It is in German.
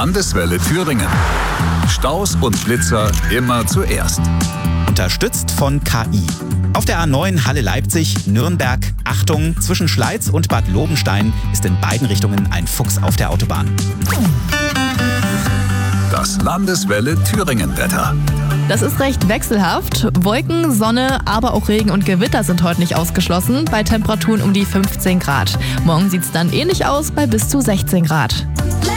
Landeswelle Thüringen. Staus und Blitzer immer zuerst. Unterstützt von KI. Auf der A9 Halle-Leipzig, Nürnberg, Achtung, zwischen Schleiz und Bad Lobenstein ist in beiden Richtungen ein Fuchs auf der Autobahn. Das Landeswelle Thüringen-Wetter. Das ist recht wechselhaft. Wolken, Sonne, aber auch Regen und Gewitter sind heute nicht ausgeschlossen, bei Temperaturen um die 15 Grad. Morgen sieht es dann ähnlich aus, bei bis zu 16 Grad.